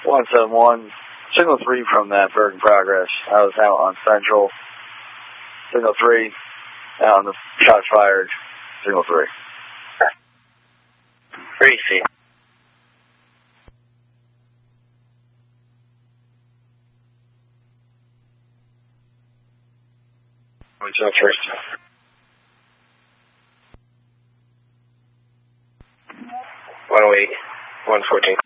171, signal 3 from that bird in progress. I was out on Central, signal 3, out on the shots fired, signal 3. 3 feet. What's up first? 108, 114.